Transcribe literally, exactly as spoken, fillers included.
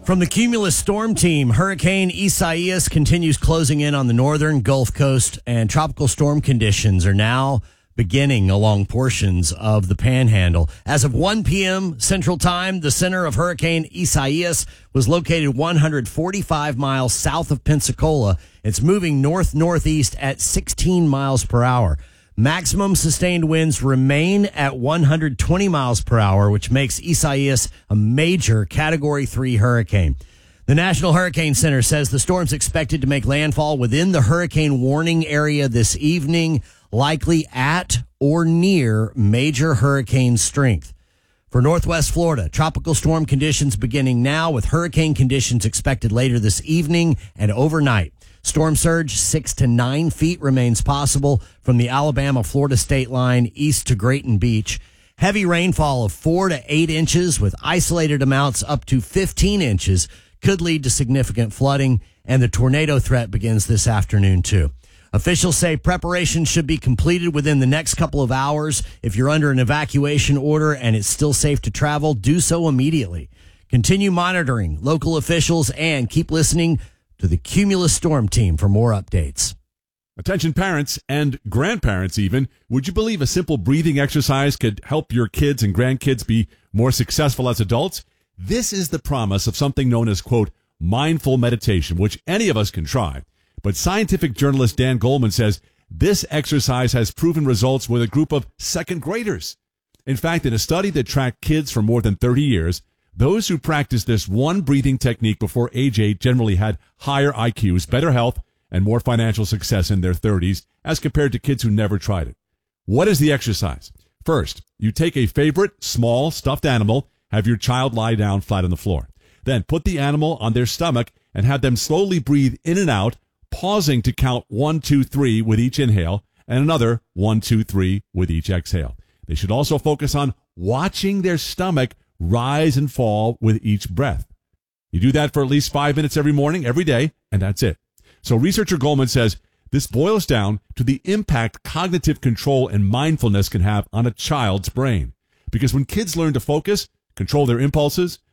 From the Cumulus Storm Team, Hurricane Isaias continues closing in on the northern Gulf Coast, and tropical storm conditions are now beginning along portions of the Panhandle. As of one p.m. Central Time, the center of Hurricane Isaias was located one hundred forty-five miles south of Pensacola. It's moving north-northeast at sixteen miles per hour. Maximum sustained winds remain at one hundred twenty miles per hour, which makes Isaias a major Category three hurricane. The National Hurricane Center says the storm's expected to make landfall within the hurricane warning area this evening, likely at or near major hurricane strength. For Northwest Florida, tropical storm conditions beginning now, with hurricane conditions expected later this evening and overnight. Storm surge six to nine feet remains possible from the Alabama-Florida state line east to Grayton Beach. Heavy rainfall of four to eight inches with isolated amounts up to fifteen inches could lead to significant flooding, and the tornado threat begins this afternoon too. Officials say preparation should be completed within the next couple of hours. If you're under an evacuation order and it's still safe to travel, do so immediately. Continue monitoring local officials and keep listening to the Cumulus Storm Team for more updates. Attention parents and grandparents even. Would you believe a simple breathing exercise could help your kids and grandkids be more successful as adults? This is the promise of something known as, quote, mindful meditation, which any of us can try. But scientific journalist Dan Goleman says this exercise has proven results with a group of second graders. In fact, in a study that tracked kids for more than thirty years, those who practiced this one breathing technique before age eight generally had higher I Qs, better health, and more financial success in their thirties as compared to kids who never tried it. What is the exercise? First, you take a favorite small stuffed animal, have your child lie down flat on the floor. Then put the animal on their stomach and have them slowly breathe in and out, pausing to count one, two, three with each inhale, and another one, two, three with each exhale. They should also focus on watching their stomach rise and fall with each breath. You do that for at least five minutes every morning, every day, and that's it. So researcher Goleman says this boils down to the impact cognitive control and mindfulness can have on a child's brain. Because when kids learn to focus, control their impulses,